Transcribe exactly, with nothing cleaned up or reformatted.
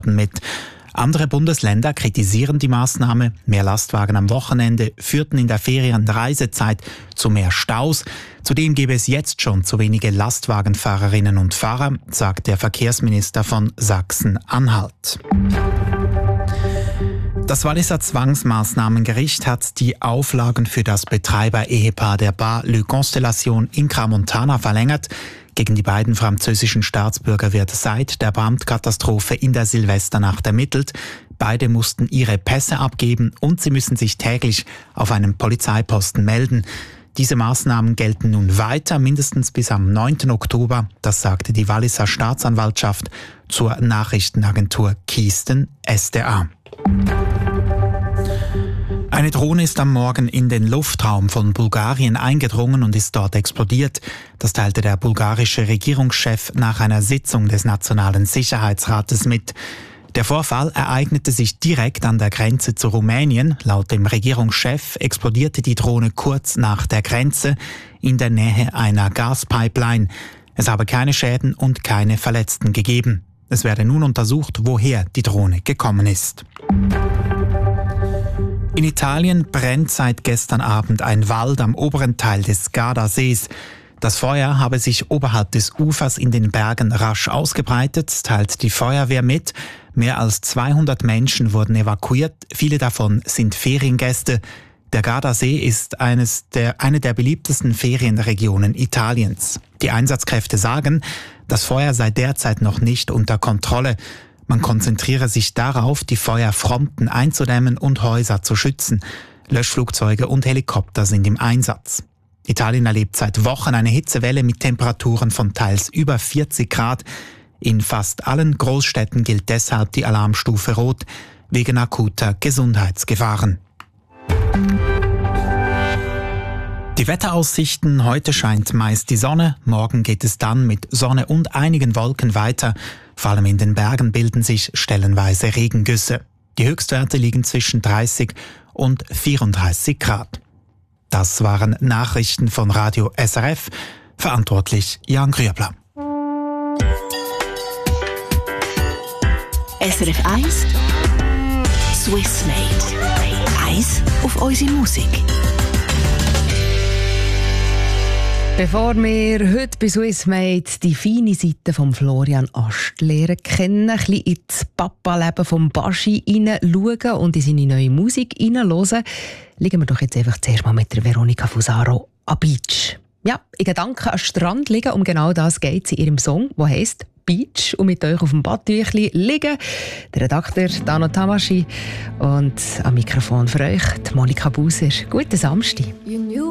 mit. Andere Bundesländer kritisieren die Maßnahme. Mehr Lastwagen am Wochenende führten in der Ferienreisezeit zu mehr Staus. Zudem gäbe es jetzt schon zu wenige Lastwagenfahrerinnen und Fahrer, sagt der Verkehrsminister von Sachsen-Anhalt. Das Walliser Zwangsmaßnahmengericht hat die Auflagen für das Betreiber-Ehepaar der Bar Le Constellation in Crans-Montana verlängert. Gegen die beiden französischen Staatsbürger wird seit der Brandkatastrophe in der Silvesternacht ermittelt. Beide mussten ihre Pässe abgeben und sie müssen sich täglich auf einem Polizeiposten melden. Diese Maßnahmen gelten nun weiter, mindestens bis am neunten Oktober. Das sagte die Walliser Staatsanwaltschaft zur Nachrichtenagentur Kiesten S D A. Eine Drohne ist am Morgen in den Luftraum von Bulgarien eingedrungen und ist dort explodiert. Das teilte der bulgarische Regierungschef nach einer Sitzung des Nationalen Sicherheitsrates mit. Der Vorfall ereignete sich direkt an der Grenze zu Rumänien. Laut dem Regierungschef explodierte die Drohne kurz nach der Grenze in der Nähe einer Gaspipeline. Es habe keine Schäden und keine Verletzten gegeben. Es werde nun untersucht, woher die Drohne gekommen ist. In Italien brennt seit gestern Abend ein Wald am oberen Teil des Gardasees. Das Feuer habe sich oberhalb des Ufers in den Bergen rasch ausgebreitet, teilt die Feuerwehr mit. Mehr als zweihundert Menschen wurden evakuiert, viele davon sind Feriengäste. Der Gardasee ist eines der, eine der beliebtesten Ferienregionen Italiens. Die Einsatzkräfte sagen, das Feuer sei derzeit noch nicht unter Kontrolle. Man konzentriere sich darauf, die Feuerfronten einzudämmen und Häuser zu schützen. Löschflugzeuge und Helikopter sind im Einsatz. Italien erlebt seit Wochen eine Hitzewelle mit Temperaturen von teils über vierzig Grad. In fast allen Großstädten gilt deshalb die Alarmstufe Rot wegen akuter Gesundheitsgefahren. Die Wetteraussichten: Heute scheint meist die Sonne, morgen geht es dann mit Sonne und einigen Wolken weiter. Vor allem in den Bergen bilden sich stellenweise Regengüsse. Die Höchstwerte liegen zwischen dreißig und vierunddreißig Grad. Das waren Nachrichten von Radio S R F. Verantwortlich Jan Grüebler. S R F eins Swiss Made. Eins auf unsere Musik. Bevor wir heute bei Swiss Made die feine Seite von Florian Ast lernen kennen, ein bisschen ins Papa-Leben von Baschi hineinschauen und in seine neue Musik hineinhören, liegen wir doch jetzt einfach zuerst mal mit der Veronica Fusaro am Beach. Ja, in Gedanken am Strand liegen, um genau das geht es in ihrem Song, der heisst Beach, und mit euch auf dem Badtüchli liegen. Der Redakteur Dano Tamaschi und am Mikrofon für euch die Monika Buser. Guten Samstag.